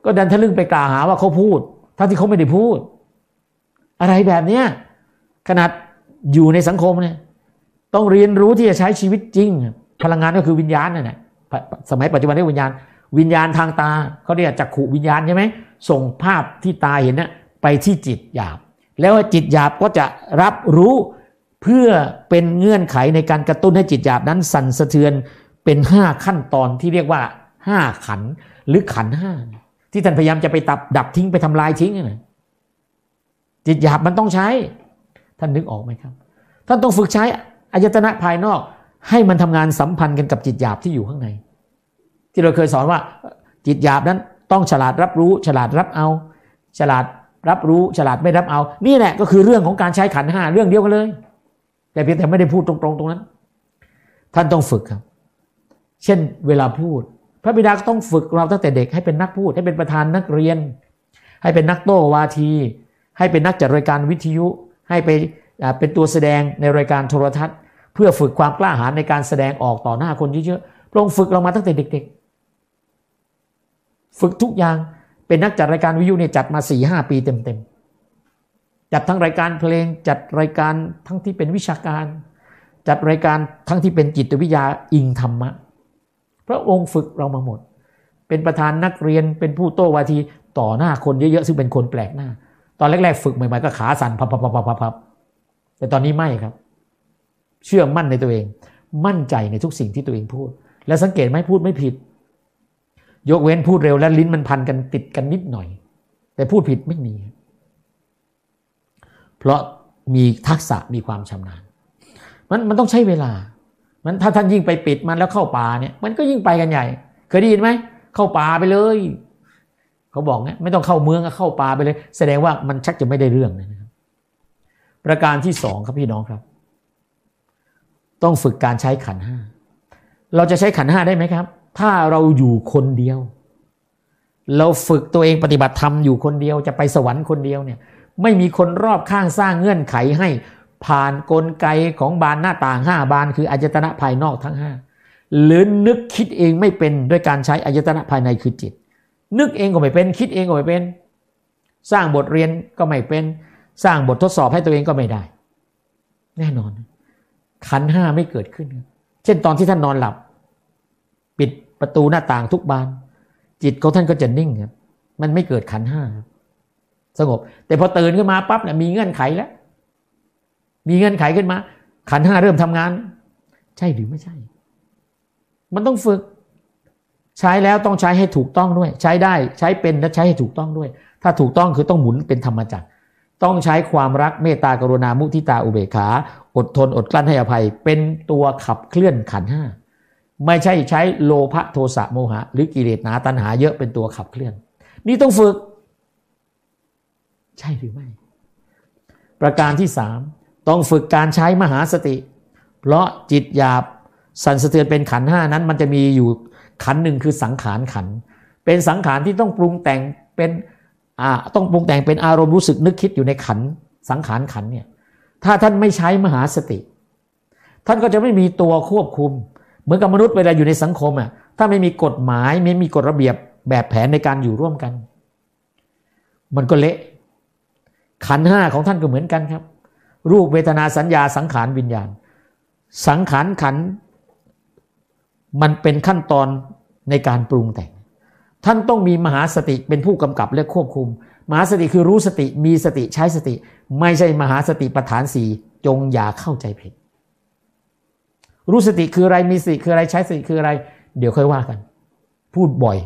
ก็ดันทะลึ่งไปกล่าวหาว่าเขาพูดทั้งที่เขาไม่ได้พูดอะไรแบบเนี้ยขนาดอยู่ในสังคมเนี่ยต้องเรียนรู้ที่จะใช้ชีวิตจริงพลังงานก็คือวิญญาณนั่นแหละสมัยปัจจุบันเรียกวิญญาณทางตาเขาเรียกจักขุวิญญาณใช่ไหมส่งภาพที่ตาเห็นนะไปที่จิตหยาบแล้วจิตหยาบก็จะรับรู้เพื่อเป็นเงื่อนไขในการกระตุ้นให้จิตหยาบนั้นสั่นสะเทือนเป็น5ขั้นตอนที่เรียกว่า5ขันธ์หรือขันธ์5ที่ท่านพยายามจะไปดับทิ้งไปทำลายทิ้งนะจิตหยาบมันต้องใช้ท่านนึกออกไหมครับท่านต้องฝึกใช้อายตนะภายนอกให้มันทำงานสัมพันธ์กันกับจิตหยาบที่อยู่ข้างในที่เราเคยสอนว่าจิตหยาบนั้นต้องฉลาดรับรู้ฉลาดรับเอาฉลาดรับรู้ฉลาดไม่รับเอานี่แหละก็คือเรื่องของการใช้ขันธ์5เรื่องเดียวกันเลยแต่เพียงแต่ไม่ได้พูดตรงๆตรงนั้นท่านต้องฝึกครับเช่นเวลาพูดพระบิดาก็ต้องฝึกเราตั้งแต่เด็กให้เป็นนักพูดให้เป็นประธานนักเรียนให้เป็นนักโต้วาทีให้เป็นนักจัดรายการวิทยุให้ไปเป็นตัวแสดงในรายการโทรทัศน์เพื่อฝึกความกล้าหาญในการแสดงออกต่อหน้าคนเยอะๆพระองค์ฝึกเรามาตั้งแต่เด็กๆฝึกทุกอย่างเป็นนักจัดรายการวิทยุเนี่ยจัดมา 4-5 ปีเต็มๆจัดทั้งรายการเพลงจัดรายการทั้งที่เป็นวิชาการจัดรายการทั้งที่เป็นจิตวิทยาอิงธรรมะพระองค์ฝึกเรามาหมดเป็นประธานนักเรียนเป็นผู้โต้วาทีต่อหน้าคนเยอะๆซึ่งเป็นคนแปลกหน้าตอนแรกๆฝึกใหม่ๆก็ขาสั่นพับๆแต่ตอนนี้ไม่ครับเชื่อมั่นในตัวเองมั่นใจในทุกสิ่งที่ตัวเองพูดและสังเกตไหมพูดไม่ผิดยกเว้นพูดเร็วและลิ้นมันพันกันติดกันนิดหน่อยแต่พูดผิดไม่มีเพราะมีทักษะมีความชำนาญมันต้องใช้เวลามันถ้าท่านยิ่งไปปิดมันแล้วเข้าป่าเนี่ยมันก็ยิ่งไปกันใหญ่เคยได้ยินไหมเข้าป่าไปเลยเขาบอกเนี่ยไม่ต้องเข้าเมืองก็เข้าป่าไปเลยแสดงว่ามันชักจะไม่ได้เรื่องนะครับประการที่2ครับพี่น้องครับต้องฝึกการใช้ขันธ์5เราจะใช้ขันธ์5ได้ไหมครับถ้าเราอยู่คนเดียวเราฝึกตัวเองปฏิบัติธรรมอยู่คนเดียวจะไปสวรรค์คนเดียวเนี่ยไม่มีคนรอบข้างสร้างเงื่อนไขให้ผ่านกลไกของบานหน้าต่าง5บานคืออายตนะภายนอกทั้ง5หรือนึกคิดเองไม่เป็นด้วยการใช้อายตนะภายในคือจิตนึกเองก็ไม่เป็นคิดเองก็ไม่เป็นสร้างบทเรียนก็ไม่เป็นสร้างบททดสอบให้ตัวเองก็ไม่ได้แน่นอนขันธ์5ไม่เกิดขึ้นเช่นตอนที่ท่านนอนหลับปิดประตูหน้าต่างทุกบานจิตของท่านก็จะนิ่งครับมันไม่เกิดขันธ์5สงบแต่พอตื่นขึ้นมาปั๊บเนี่ยมีเงื่อนไขแล้วมีเงื่อนไขขึ้นมาขันธ์5เริ่มทำงานใช่หรือไม่ใช่มันต้องฝึกใช้แล้วต้องใช้ให้ถูกต้องด้วยใช้ได้ใช้เป็นและใช้ให้ถูกต้องด้วยถ้าถูกต้องคือต้องหมุนเป็นธรรมจักรต้องใช้ความรักเมตตากรุณามุทิตาอุเบกขาอดทนอดกลั้นให้อภัยเป็นตัวขับเคลื่อนขันธ์5ไม่ใช่ใช้โลภะโทสะโมหะหรือกิเลสหนาตัณหาเยอะเป็นตัวขับเคลื่อนนี่ต้องฝึกใช่หรือไม่ประการที่3ต้องฝึกการใช้มหาสติเพราะจิตหยาบสั่นสะเทือนเป็นขันธ์5นั้นมันจะมีอยู่ขันธ์หนึ่งคือสังขารขันธ์เป็นสังขารที่ต้องปรุงแต่งเป็นต้องปรุงแต่งเป็นอารมณ์รู้สึกนึกคิดอยู่ในขันธ์สังขารขันธ์เนี่ยถ้าท่านไม่ใช้มหาสติท่านก็จะไม่มีตัวควบคุมเหมือนกับมนุษย์เวลาอยู่ในสังคมถ้าไม่มีกฎหมายไม่มีกฎระเบียบแบบแผนในการอยู่ร่วมกันมันก็เละขันธ์5ของท่านก็เหมือนกันครับรูปเวทนาสัญญาสังขารวิญญาณสังขารขันธ์มันเป็นขั้นตอนในการปรุงแต่งท่านต้องมีมหาสติเป็นผู้กำกับและควบคุมมหาสติคือรู้สติมีสติใช้สติไม่ใช่มหาสติปัฏฐาน4จงอย่าเข้าใจผิดรู้สติคืออะไรมีสติคืออะไรใช้สติคืออะไรเดี๋ยวค่อยว่ากันพูดบ่อย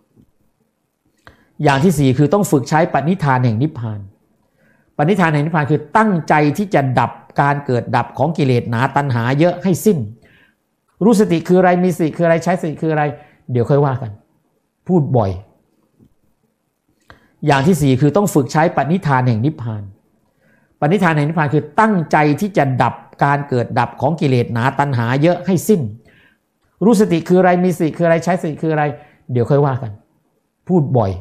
อย่างที่4คือต้องฝึกใช้ปณิธานแห่งนิพพานปณิธานแห่งนิพพานคือตั้งใจที่จะดับการเกิดดับของกิเลสหนาตัณหาเยอะให้สิ้นรู้สติคืออะไรมีสติคืออะไรใช้สติคืออะไรเดี๋ยวค่อยว่ากันพูดบ่อยอย่างที่4คือต้องฝึกใช้ปณิธานแห่งนิพพานปณิธานแห่งนิพพานคือตั้งใจที่จะดับการเกิดดับของกิเลสหนาตัณหาเยอะให้สิ้นรู้สติคืออะไรมีสติคืออะไรใช้สติคืออะไรเดี๋ยวค่อยว่ากันพูดบ่อย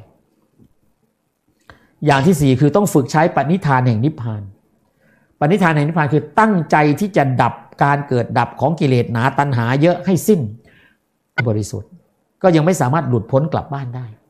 อย่างที่4คือต้องฝึกใช้ปณิธานแห่งนิพพานปณิธานแห่งนิพพานคือตั้งใจที่จะดับการเกิดดับของกิเลสหนาตัณหาเยอะให้สิ้นบริสุทธิ์ก็ยังไม่สามารถหลุดพ้นกลับบ้านได้